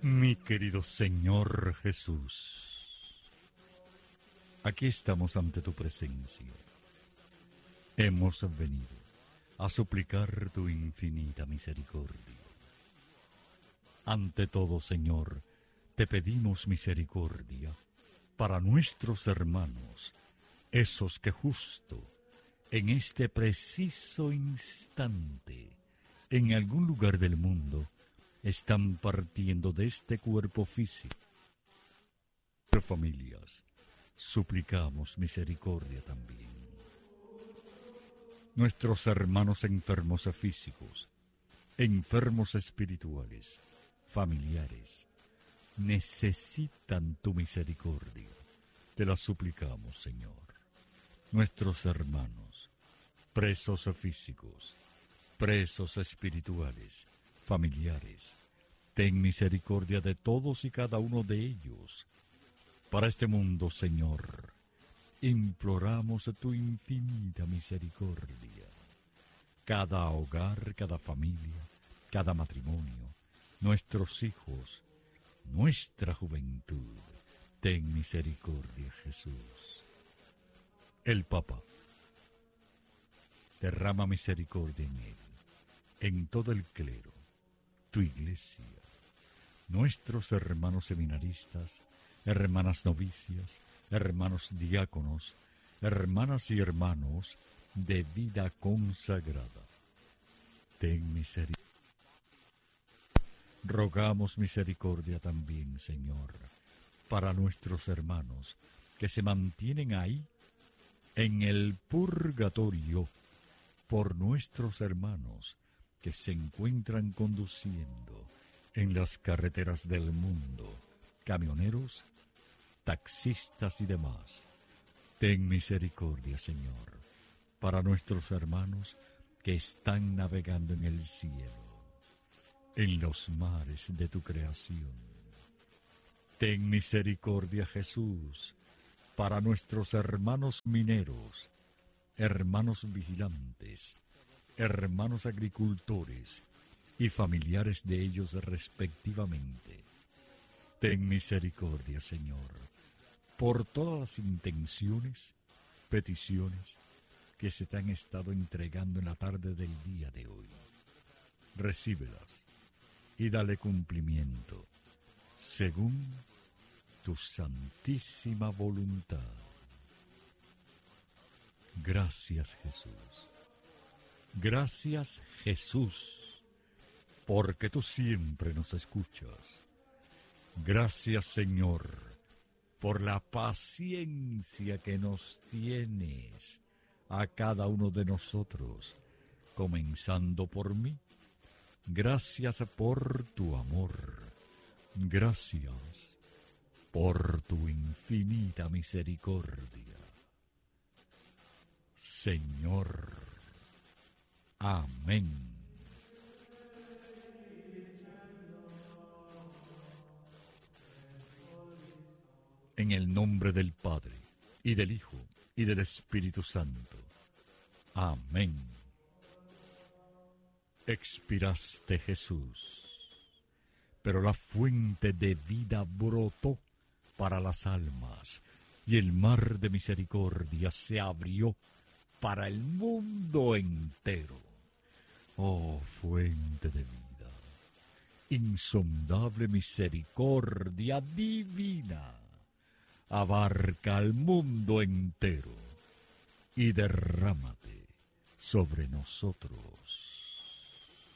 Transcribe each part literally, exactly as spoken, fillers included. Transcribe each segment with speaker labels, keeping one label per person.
Speaker 1: Mi querido Señor Jesús, aquí estamos ante tu presencia. Hemos venido a suplicar tu infinita misericordia. Ante todo, Señor, te pedimos misericordia para nuestros hermanos, esos que justo en este preciso instante, en algún lugar del mundo, están partiendo de este cuerpo físico. Pero familias, suplicamos misericordia también. Nuestros hermanos enfermos físicos, enfermos espirituales, familiares, necesitan tu misericordia. Te la suplicamos, Señor. Nuestros hermanos, presos físicos, presos espirituales, familiares, ten misericordia de todos y cada uno de ellos. Para este mundo, Señor, imploramos tu infinita misericordia. Cada hogar, cada familia, cada matrimonio, nuestros hijos, nuestra juventud, ten misericordia, Jesús. El Papa, derrama misericordia en él, en todo el clero, tu iglesia, nuestros hermanos seminaristas, hermanas novicias, hermanos diáconos, hermanas y hermanos de vida consagrada. Ten misericordia. Rogamos misericordia también, Señor, para nuestros hermanos que se mantienen ahí en el purgatorio, por nuestros hermanos que se encuentran conduciendo en las carreteras del mundo, camioneros, taxistas y demás. Ten misericordia, Señor, para nuestros hermanos que están navegando en el cielo, en los mares de tu creación. Ten misericordia, Jesús, para nuestros hermanos mineros, hermanos vigilantes, hermanos agricultores y familiares de ellos respectivamente. Ten misericordia, Señor, por todas las intenciones, peticiones que se te han estado entregando en la tarde del día de hoy. Recíbelas y dale cumplimiento según tu santísima voluntad. Gracias, Jesús. Gracias, Jesús, porque tú siempre nos escuchas. Gracias, Señor, por la paciencia que nos tienes a cada uno de nosotros, comenzando por mí. Gracias por tu amor. Gracias por tu infinita misericordia. Señor. Amén. En el nombre del Padre, y del Hijo, y del Espíritu Santo. Amén. Expiraste, Jesús, pero la fuente de vida brotó para las almas, y el mar de misericordia se abrió para el mundo entero. Oh, fuente de vida, insondable misericordia divina, abarca al mundo entero y derrámate sobre nosotros.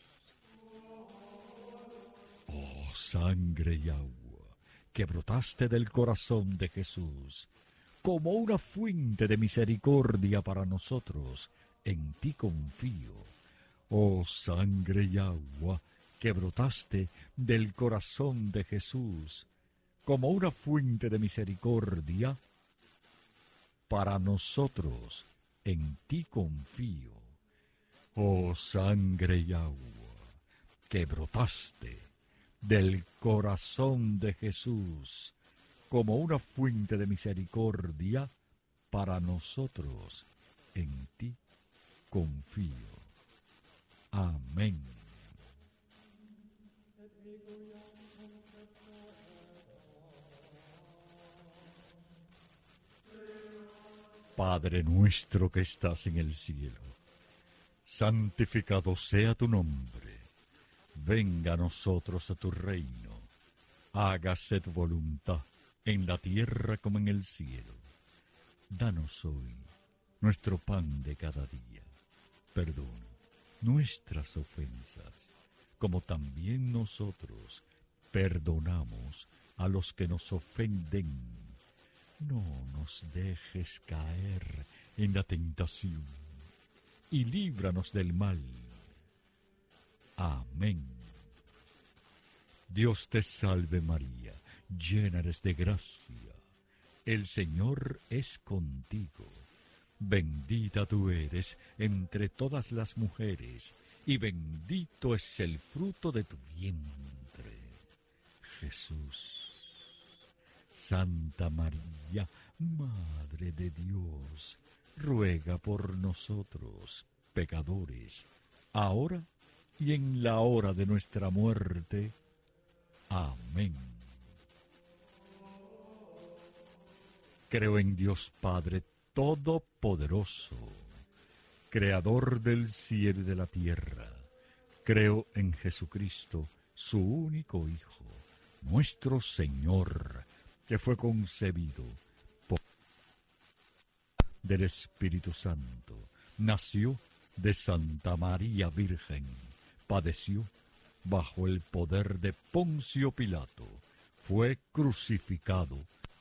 Speaker 1: Oh, sangre y agua que brotaste del corazón de Jesús, como una fuente de misericordia para nosotros, en ti confío. Oh, sangre y agua que brotaste del corazón de Jesús, como una fuente de misericordia para nosotros, en ti confío. Oh, sangre y agua que brotaste del corazón de Jesús, como una fuente de misericordia para nosotros, en ti confío. Amén. Padre nuestro que estás en el cielo, santificado sea tu nombre. Venga a nosotros a tu reino. Hágase tu voluntad en la tierra como en el cielo. Danos hoy nuestro pan de cada día. Perdona nuestras ofensas, como también nosotros perdonamos a los que nos ofenden. No nos dejes caer en la tentación y líbranos del mal. Amén. Dios te salve María, llena eres de gracia. El Señor es contigo. Bendita tú eres entre todas las mujeres, y bendito es el fruto de tu vientre, Jesús. Santa María, Madre de Dios, ruega por nosotros, pecadores, ahora y en la hora de nuestra muerte. Amén. Creo en Dios Padre Todopoderoso, Creador del cielo y de la tierra. Creo en Jesucristo, su único Hijo, nuestro Señor, que fue concebido por del Espíritu Santo, nació de Santa María Virgen, padeció bajo el poder de Poncio Pilato, fue crucificado,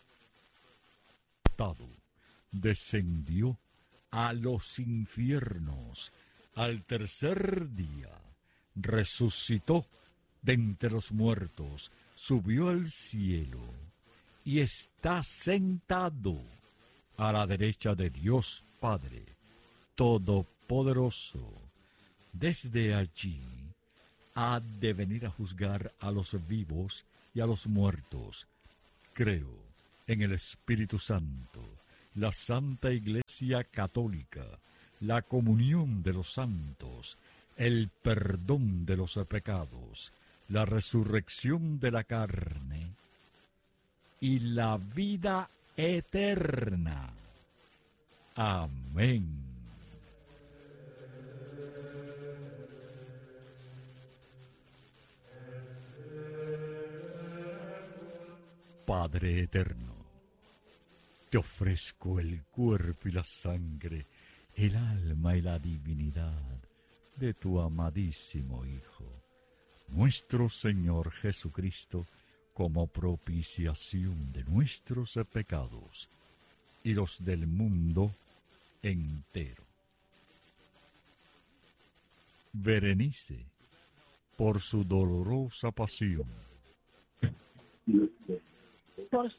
Speaker 1: atado, descendió a los infiernos, al tercer día resucitó de entre los muertos, subió al cielo y está sentado a la derecha de Dios Padre Todopoderoso. Desde allí ha de venir a juzgar a los vivos y a los muertos. Creo en el Espíritu Santo, la Santa Iglesia Católica, la comunión de los santos, el perdón de los pecados, la resurrección de la carne y la vida eterna. Amén. Padre eterno, te ofrezco el cuerpo y la sangre, el alma y la divinidad de tu amadísimo Hijo, nuestro Señor Jesucristo, como propiciación de nuestros pecados y los del mundo entero. Berenice, por su dolorosa pasión,
Speaker 2: Por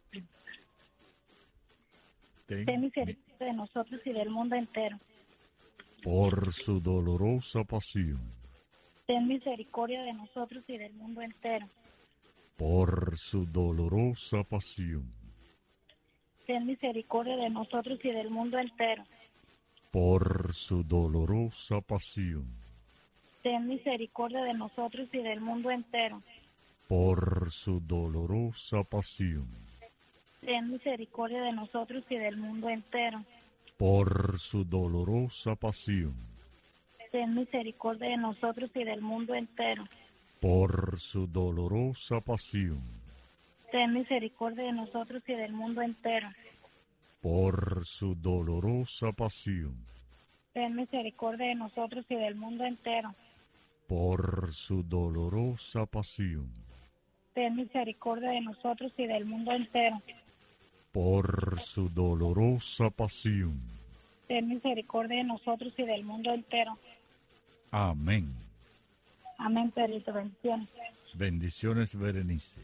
Speaker 1: ten,
Speaker 2: ten misericordia de nosotros y del mundo entero.
Speaker 1: por su dolorosa pasión,
Speaker 2: Ten misericordia de nosotros y del mundo entero.
Speaker 1: por su dolorosa pasión,
Speaker 2: Ten misericordia de nosotros y del mundo entero.
Speaker 1: por su dolorosa pasión,
Speaker 2: Ten misericordia de nosotros y del mundo entero.
Speaker 1: por su dolorosa pasión,
Speaker 2: Ten misericordia de nosotros y del mundo entero.
Speaker 1: por su dolorosa pasión,
Speaker 2: Ten misericordia de nosotros y del mundo entero.
Speaker 1: por su dolorosa pasión,
Speaker 2: Ten misericordia de nosotros y del mundo entero.
Speaker 1: por su dolorosa pasión,
Speaker 2: Ten misericordia de nosotros y del mundo entero.
Speaker 1: por su dolorosa pasión,
Speaker 2: Ten misericordia de nosotros y del mundo entero.
Speaker 1: por su dolorosa pasión.
Speaker 2: Ten misericordia de nosotros y del mundo entero.
Speaker 1: Amén.
Speaker 2: Amén, Pedrito, bendiciones.
Speaker 1: Bendiciones, Berenice.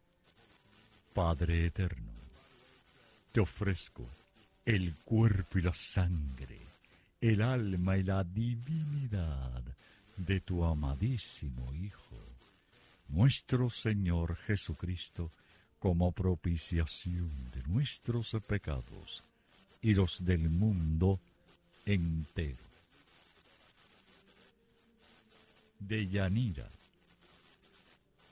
Speaker 1: Padre eterno, te ofrezco el cuerpo y la sangre, el alma y la divinidad de tu amadísimo Hijo, nuestro Señor Jesucristo, como propiciación de nuestros pecados y los del mundo entero. De Yanira,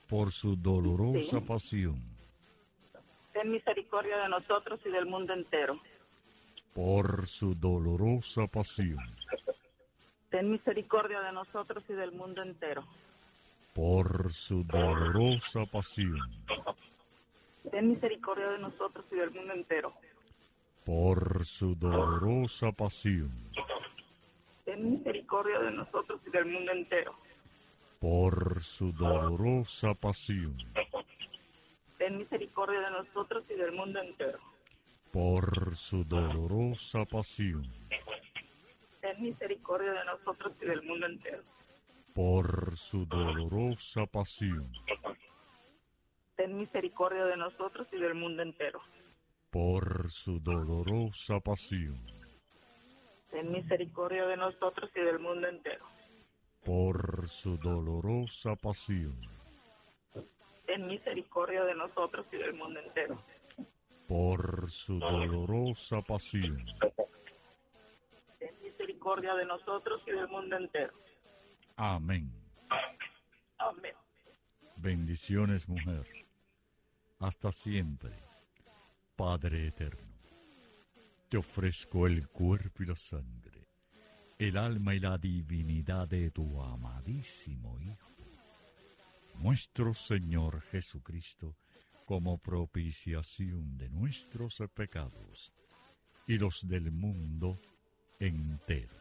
Speaker 1: por su dolorosa
Speaker 3: Sí.
Speaker 1: pasión,
Speaker 3: ten misericordia de nosotros y del mundo entero.
Speaker 1: por su dolorosa pasión,
Speaker 3: Ten misericordia de nosotros y del mundo entero.
Speaker 1: por su dolorosa pasión,
Speaker 3: Ten misericordia de nosotros y del mundo entero.
Speaker 1: por su dolorosa pasión,
Speaker 3: Ten misericordia de nosotros y del mundo entero.
Speaker 1: por su dolorosa pasión,
Speaker 3: Ten misericordia de nosotros y del mundo entero.
Speaker 1: por su dolorosa pasión,
Speaker 3: Ten misericordia de nosotros y del mundo entero.
Speaker 1: por su dolorosa pasión,
Speaker 3: Ten misericordia de nosotros y del mundo entero.
Speaker 1: por su dolorosa pasión,
Speaker 3: Ten misericordia de nosotros y del mundo entero.
Speaker 1: por su dolorosa pasión,
Speaker 3: Ten misericordia de nosotros y del mundo entero.
Speaker 1: por su dolorosa pasión,
Speaker 3: Ten misericordia de nosotros y del mundo entero.
Speaker 1: amén.
Speaker 3: Amén.
Speaker 1: Bendiciones, mujer. Hasta siempre, Padre eterno. Te ofrezco el cuerpo y la sangre, el alma y la divinidad de tu amadísimo Hijo, nuestro Señor Jesucristo, como propiciación de nuestros pecados y los del mundo entero.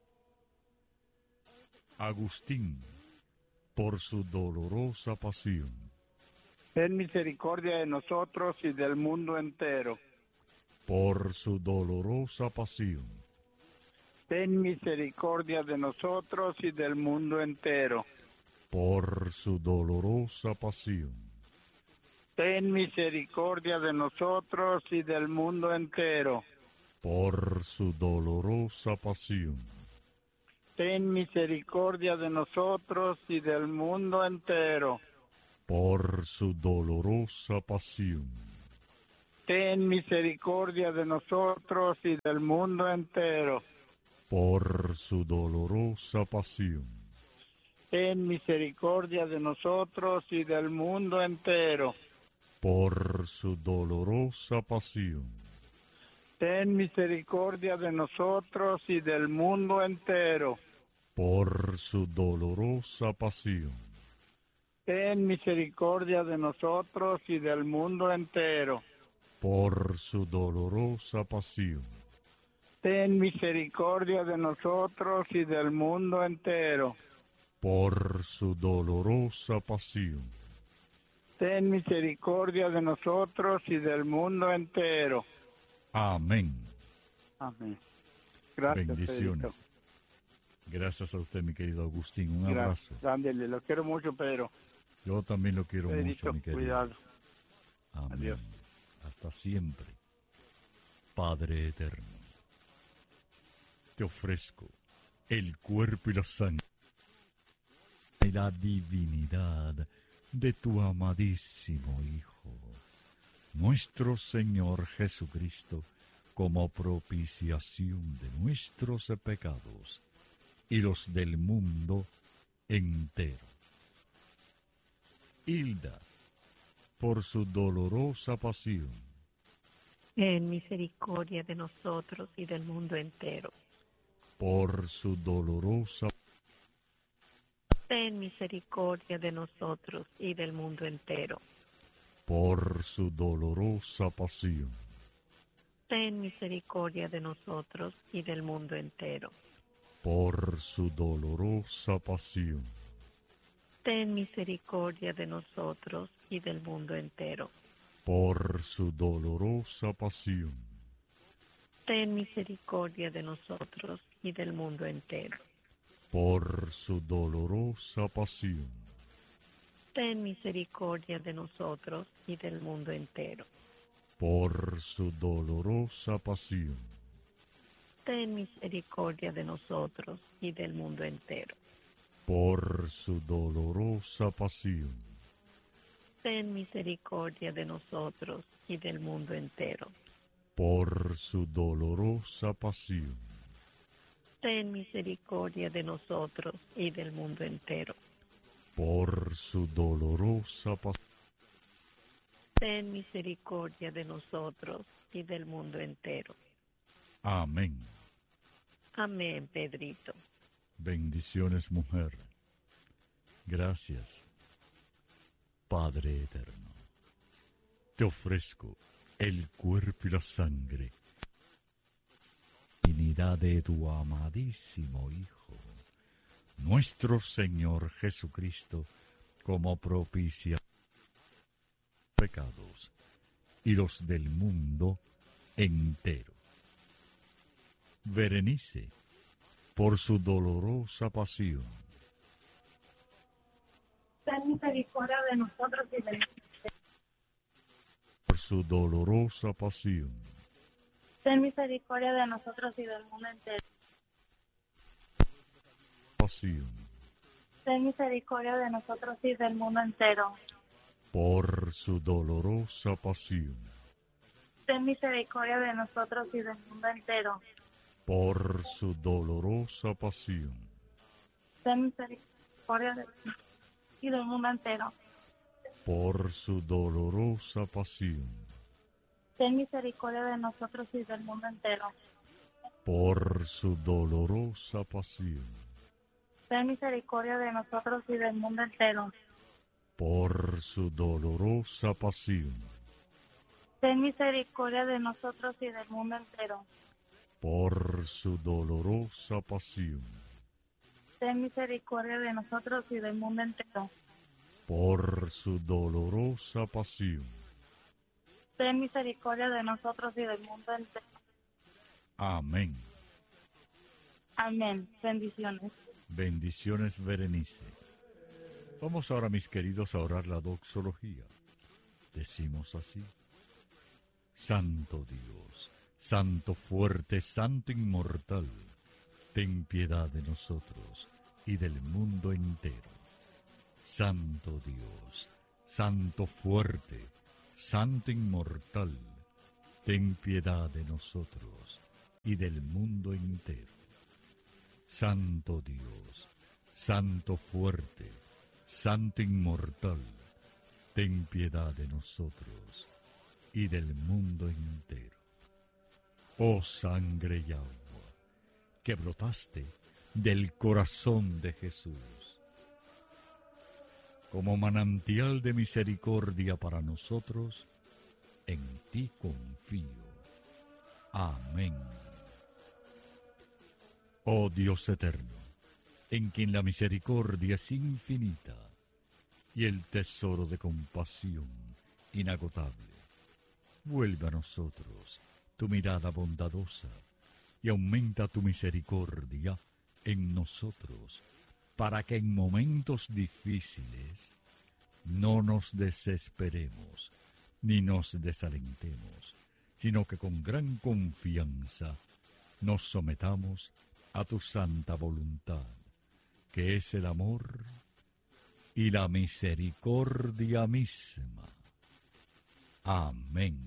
Speaker 1: Agustín, por su dolorosa pasión,
Speaker 4: ten misericordia de nosotros y del mundo entero.
Speaker 1: por su dolorosa pasión,
Speaker 4: Ten misericordia de nosotros y del mundo entero.
Speaker 1: por su dolorosa pasión,
Speaker 4: Ten misericordia de nosotros y del mundo entero.
Speaker 1: por su dolorosa pasión,
Speaker 4: Ten misericordia de nosotros y del mundo entero.
Speaker 1: por su dolorosa pasión,
Speaker 4: Ten misericordia de nosotros y del mundo entero.
Speaker 1: por su dolorosa pasión,
Speaker 4: Ten misericordia de nosotros y del mundo entero.
Speaker 1: por su dolorosa pasión,
Speaker 4: Ten misericordia de nosotros y del mundo entero.
Speaker 1: por su dolorosa pasión,
Speaker 4: Ten misericordia de nosotros y del mundo entero.
Speaker 1: por su dolorosa pasión,
Speaker 4: Ten misericordia de nosotros y del mundo entero.
Speaker 1: por su dolorosa pasión,
Speaker 4: Ten misericordia de nosotros y del mundo entero.
Speaker 1: amén.
Speaker 4: Amén. Gracias,
Speaker 1: Bendiciones.
Speaker 4: Pedrito.
Speaker 1: Gracias a usted, mi querido Agustín. Un
Speaker 4: Gracias.
Speaker 1: abrazo.
Speaker 4: Ándele, lo quiero mucho, Pedro.
Speaker 1: Yo también lo quiero
Speaker 4: Pedrito,
Speaker 1: mucho, mi querido.
Speaker 4: cuidado.
Speaker 1: Amén.
Speaker 4: Adiós.
Speaker 1: Hasta siempre. Padre eterno, te ofrezco el cuerpo y la sangre y la divinidad de tu amadísimo Hijo, nuestro Señor Jesucristo, como propiciación de nuestros pecados y los del mundo entero. Hilda, por su dolorosa pasión,
Speaker 2: Ten misericordia de nosotros y del mundo entero.
Speaker 1: por su dolorosa
Speaker 2: Ten misericordia de nosotros y del mundo entero.
Speaker 1: por su dolorosa pasión,
Speaker 2: Ten misericordia de nosotros y del mundo entero.
Speaker 1: por su dolorosa pasión,
Speaker 2: Ten misericordia de nosotros y del mundo entero.
Speaker 1: por su dolorosa pasión,
Speaker 2: Ten misericordia de nosotros y del mundo entero.
Speaker 1: por su dolorosa pasión,
Speaker 2: Ten misericordia de nosotros y del mundo entero.
Speaker 1: por su dolorosa pasión,
Speaker 2: Ten misericordia de nosotros y del mundo entero.
Speaker 1: por su dolorosa pasión,
Speaker 2: Ten misericordia de nosotros y del mundo entero.
Speaker 1: por su dolorosa pasión,
Speaker 2: Ten misericordia de nosotros y del mundo entero.
Speaker 1: por su dolorosa pasión.
Speaker 2: Ten misericordia de nosotros y del mundo entero.
Speaker 1: Amén.
Speaker 2: Amén, Pedrito.
Speaker 1: Bendiciones, mujer. Gracias, Padre eterno. Te ofrezco el cuerpo y la sangre, divinidad de tu amadísimo Hijo, nuestro Señor Jesucristo, como propicia pecados y los del mundo entero. Berenice, por su dolorosa pasión,
Speaker 3: ten misericordia de nosotros y del
Speaker 1: por su dolorosa pasión,
Speaker 3: ten misericordia de nosotros y del mundo entero.
Speaker 1: pasión,
Speaker 3: Ten misericordia de nosotros y del mundo entero.
Speaker 1: por su dolorosa pasión,
Speaker 3: Ten misericordia de nosotros y del mundo entero.
Speaker 1: por su dolorosa pasión,
Speaker 3: Ten misericordia de y del mundo entero.
Speaker 1: por su dolorosa pasión,
Speaker 3: Ten misericordia de nosotros y del mundo entero.
Speaker 1: por su dolorosa pasión,
Speaker 3: Ten misericordia de nosotros y del mundo entero.
Speaker 1: por su dolorosa pasión,
Speaker 3: Ten misericordia de nosotros y del mundo entero.
Speaker 1: por su dolorosa pasión,
Speaker 3: Ten misericordia de nosotros y del mundo entero.
Speaker 1: por su dolorosa pasión.
Speaker 3: Ten misericordia de nosotros y del mundo entero.
Speaker 1: Amén.
Speaker 3: Amén. Bendiciones.
Speaker 1: Bendiciones, Berenice. Vamos ahora, mis queridos, a orar la doxología. Decimos así: Santo Dios, Santo fuerte, Santo inmortal, ten piedad de nosotros y del mundo entero. Santo Dios, Santo fuerte, Santo inmortal, ten piedad de nosotros y del mundo entero. Santo Dios, Santo fuerte, Santo inmortal, ten piedad de nosotros y del mundo entero. Oh sangre y agua, que brotaste del corazón de Jesús, como manantial de misericordia para nosotros, en ti confío. Amén. Oh Dios eterno, en quien la misericordia es infinita y el tesoro de compasión inagotable, vuelve a nosotros tu mirada bondadosa y aumenta tu misericordia en nosotros, para que en momentos difíciles no nos desesperemos ni nos desalentemos, sino que con gran confianza nos sometamos a tu santa voluntad, que es el amor y la misericordia misma. Amén.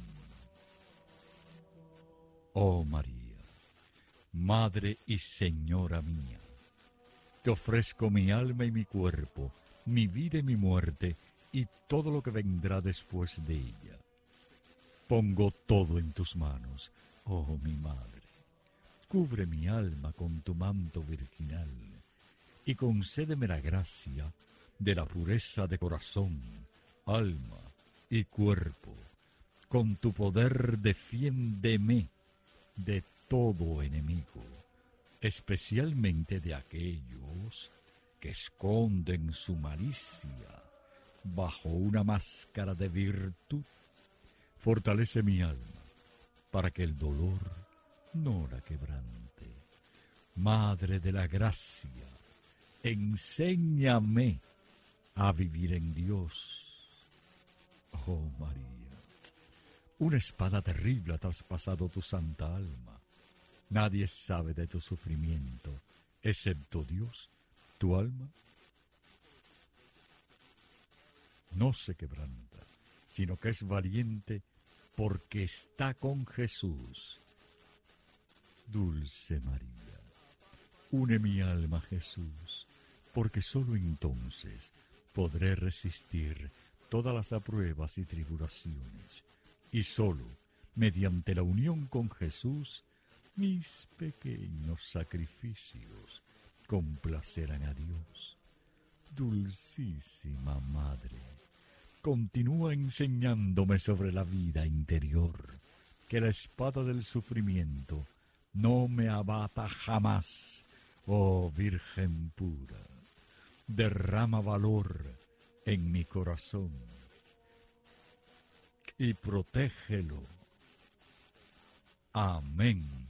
Speaker 1: Oh María, Madre y Señora mía, te ofrezco mi alma y mi cuerpo, mi vida y mi muerte, y todo lo que vendrá después de ella. Pongo todo en tus manos, oh mi Madre. Cubre mi alma con tu manto virginal, y concédeme la gracia de la pureza de corazón, alma y cuerpo. Con tu poder defiéndeme de todo enemigo, especialmente de aquellos que esconden su malicia bajo una máscara de virtud. Fortalece mi alma para que el dolor no la quebrante. Madre de la gracia, enséñame a vivir en Dios. Oh María, una espada terrible ha traspasado tu santa alma. Nadie sabe de tu sufrimiento, excepto Dios. Tu alma no se quebranta, sino que es valiente porque está con Jesús. Dulce María, une mi alma a Jesús, porque sólo entonces podré resistir todas las pruebas y tribulaciones, y solo mediante la unión con Jesús, mis pequeños sacrificios complacerán a Dios. Dulcísima Madre, continúa enseñándome sobre la vida interior, que la espada del sufrimiento no me abata jamás, oh Virgen pura. Derrama valor en mi corazón y protégelo. Amén.